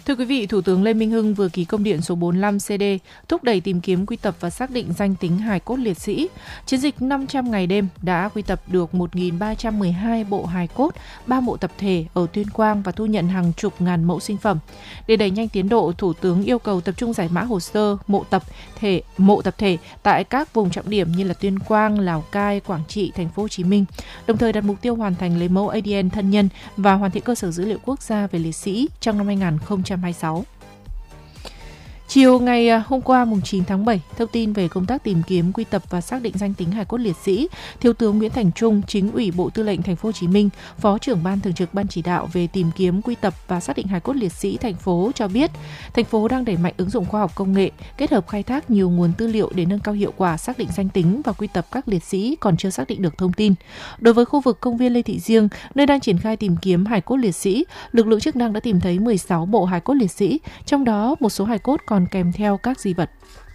Thưa quý vị, Thủ tướng Lê Minh Hưng vừa ký công điện số 45 CD thúc đẩy tìm kiếm, quy tập và xác định danh tính hài cốt liệt sĩ. Chiến dịch 500 ngày đêm đã quy tập được 1.312 bộ hài cốt, 3 mộ tập thể ở Tuyên Quang và thu nhận hàng chục ngàn mẫu sinh phẩm. Để đẩy nhanh tiến độ, Thủ tướng yêu cầu tập trung giải mã hồ sơ mộ tập thể tại các vùng trọng điểm như là Tuyên Quang, Lào Cai, Quảng Trị, Thành phố Hồ Chí Minh. Đồng thời đặt mục tiêu hoàn thành lấy mẫu ADN thân nhân và hoàn thiện cơ sở dữ liệu quốc gia về liệt sĩ trong năm 2026. Chiều ngày hôm qua mùng 9 tháng 7, thông tin về công tác tìm kiếm, quy tập và xác định danh tính hài cốt liệt sĩ, Thiếu tướng Nguyễn Thành Trung, Chính ủy Bộ Tư lệnh Thành phố Hồ Chí Minh, Phó trưởng Ban Thường trực Ban chỉ đạo về tìm kiếm, quy tập và xác định hài cốt liệt sĩ thành phố cho biết, thành phố đang đẩy mạnh ứng dụng khoa học công nghệ, kết hợp khai thác nhiều nguồn tư liệu để nâng cao hiệu quả xác định danh tính và quy tập các liệt sĩ còn chưa xác định được thông tin. Đối với khu vực công viên Lê Thị Riêng, nơi đang triển khai tìm kiếm hài cốt liệt sĩ, lực lượng chức năng đã tìm thấy 16 bộ hài cốt liệt sĩ, trong đó một số hài cốt còn kèm theo các di vật.